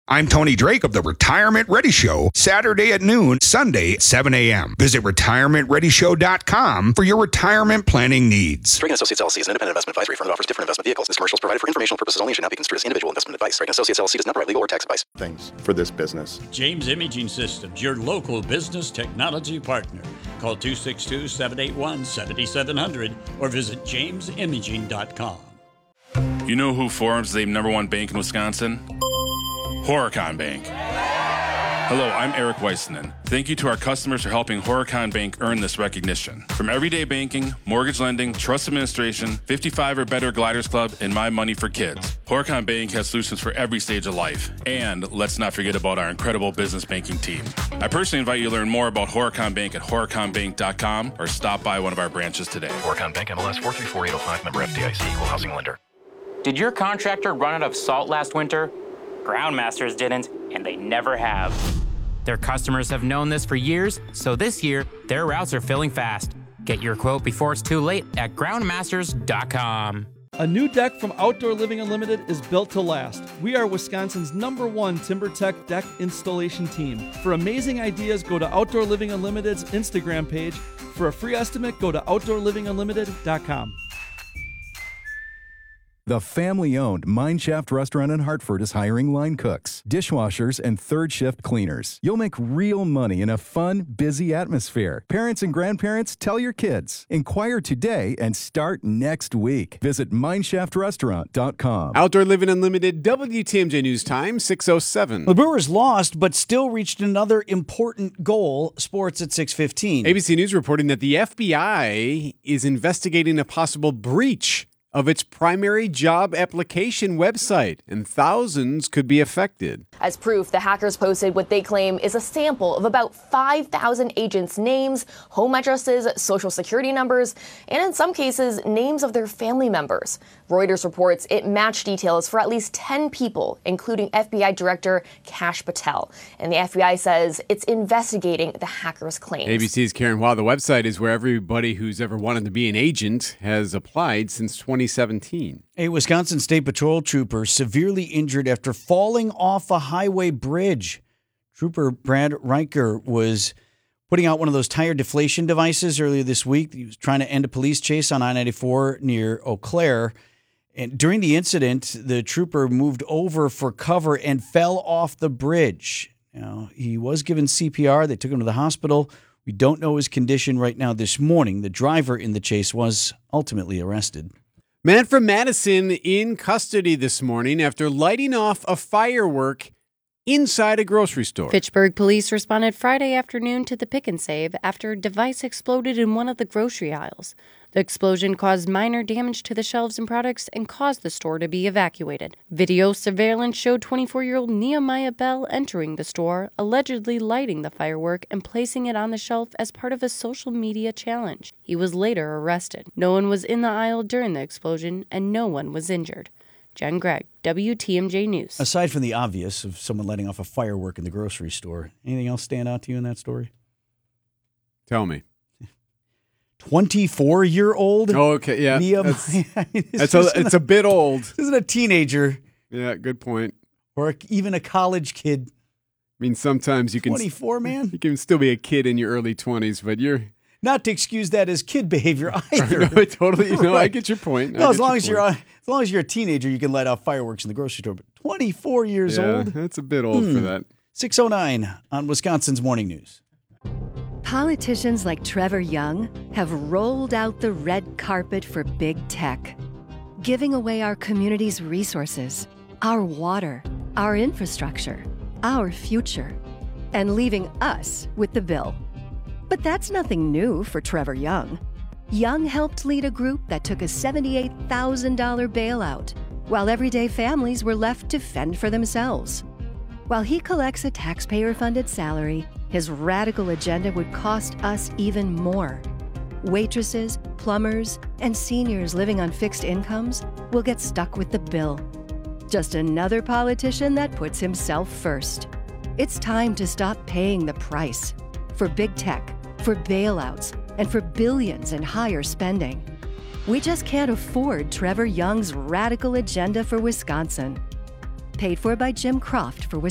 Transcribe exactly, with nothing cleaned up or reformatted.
I'm Tony Drake of the Retirement Ready Show, Saturday at noon, Sunday at seven a.m. Visit retirement ready show dot com for your retirement planning needs. Drake and Associates L L C is an independent investment advisory firm that offers different investment vehicles. This commercial is provided for informational purposes only and should not be construed as individual investment advice. Drake and Associates L L C does not provide legal or tax advice. Things for this business. James Imaging Systems, your local business technology partner. Call two six two, seven eight one, seven seven zero zero or visit james imaging dot com. You know who Forum's named number one bank in Wisconsin? Horicon Bank. Hello, I'm Eric Weissenen. Thank you to our customers for helping Horicon Bank earn this recognition. From everyday banking, mortgage lending, trust administration, fifty-five or better Gliders Club, and My Money for Kids, Horicon Bank has solutions for every stage of life. And let's not forget about our incredible business banking team. I personally invite you to learn more about Horicon Bank at horicon bank dot com or stop by one of our branches today. Horicon Bank, M L S four three four eight zero five, member F D I C, equal housing lender. Did your contractor run out of salt last winter? Groundmasters didn't, and they never have. Their customers have known this for years, so this year, their routes are filling fast. Get your quote before it's too late at groundmasters dot com. A new deck from Outdoor Living Unlimited is built to last. We are Wisconsin's number one TimberTech deck installation team. For amazing ideas, go to Outdoor Living Unlimited's Instagram page. For a free estimate, go to outdoor living unlimited dot com. The family-owned Mineshaft Restaurant in Hartford is hiring line cooks, dishwashers, and third-shift cleaners. You'll make real money in a fun, busy atmosphere. Parents and grandparents, tell your kids. Inquire today and start next week. Visit mineshaft restaurant dot com. Outdoor Living Unlimited, W T M J News Time, six oh seven. The Brewers lost, but still reached another important goal. Sports at six fifteen. A B C News reporting that the F B I is investigating a possible breach of its primary job application website, and thousands could be affected. As proof, the hackers posted what they claim is a sample of about five thousand agents' names, home addresses, social security numbers, and in some cases, names of their family members. Reuters reports it matched details for at least ten people, including F B I Director Kash Patel. And the F B I says it's investigating the hackers' claims. A B C's Karen Hua, the website is where everybody who's ever wanted to be an agent has applied since twenty seventeen. A Wisconsin State Patrol trooper severely injured after falling off a highway bridge. Trooper Brad Riker was putting out one of those tire deflation devices earlier this week. He was trying to end a police chase on I ninety-four near Eau Claire. And during the incident, the trooper moved over for cover and fell off the bridge. Now, he was given C P R. They took him to the hospital. We don't know his condition right now this morning. The driver in the chase was ultimately arrested. Man from Madison in custody this morning after lighting off a firework inside a grocery store. Fitchburg police responded Friday afternoon to the pick and save after a device exploded in one of the grocery aisles. The explosion caused minor damage to the shelves and products and caused the store to be evacuated. Video surveillance showed twenty-four-year-old Nehemiah Bell entering the store, allegedly lighting the firework and placing it on the shelf as part of a social media challenge. He was later arrested. No one was in the aisle during the explosion, and no one was injured. Jen Gregg, W T M J News. Aside from the obvious of someone lighting off a firework in the grocery store, anything else stand out to you in that story? Tell me. twenty-four-year-old? Oh, okay, yeah. Nehemiah. That's, that's a, it's a bit old. This isn't a teenager. Yeah, good point. Or a, even a college kid. I mean, sometimes you can... twenty-four, man? You can still be a kid in your early twenties, but you're... Not to excuse that as kid behavior either. No, totally. No, right. I get your point. No, as long as point. you're a, as long as you're a teenager, you can light off fireworks in the grocery store. But twenty-four years yeah, old? That's a bit old hmm. for that. six oh nine on Wisconsin's Morning News. Politicians like Trevor Young have rolled out the red carpet for big tech, giving away our community's resources, our water, our infrastructure, our future, and leaving us with the bill. But that's nothing new for Trevor Young. Young helped lead a group that took a seventy-eight thousand dollars bailout, while everyday families were left to fend for themselves. While he collects a taxpayer-funded salary, his radical agenda would cost us even more. Waitresses, plumbers, and seniors living on fixed incomes will get stuck with the bill. Just another politician that puts himself first. It's time to stop paying the price for big tech, for bailouts, and for billions in higher spending. We just can't afford Trevor Young's radical agenda for Wisconsin. Paid for by Jim Croft for Wisconsin.